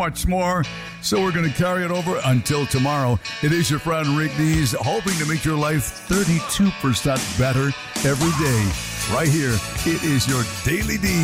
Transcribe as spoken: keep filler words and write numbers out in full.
much more. So we're going to carry it over until tomorrow. It is your friend Rick Dees, hoping to make your life thirty-two percent better every day. Right here, it is your Daily Dees.